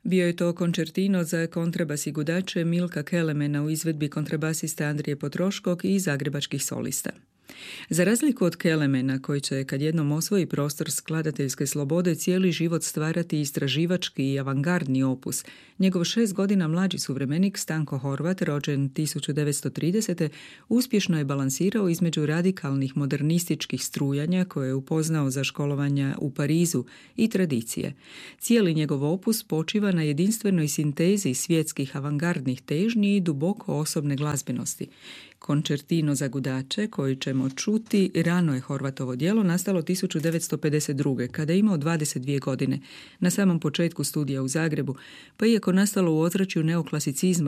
Bio je to koncertino za kontrabas i gudače Milka Kelemena u izvedbi kontrabasista Andrije Potroškog i zagrebačkih solista. Za razliku od Kelemena, koji će kad jednom osvoji prostor skladateljske slobode cijeli život stvarati istraživački i avangardni opus, njegov 6 godina mlađi suvremenik Stanko Horvat, rođen 1930. uspješno je balansirao između radikalnih modernističkih strujanja koje je upoznao za školovanja u Parizu i tradicije. Cijeli njegov opus počiva na jedinstvenoj sintezi svjetskih avangardnih težnji i duboko osobne glazbenosti. Koncertino za gudače, koji ćemo čuti, rano je Horvatovo djelo, nastalo 1952. kada je imao 22 godine, na samom početku studija u Zagrebu, pa iako nastalo u ozračju neoklasicizma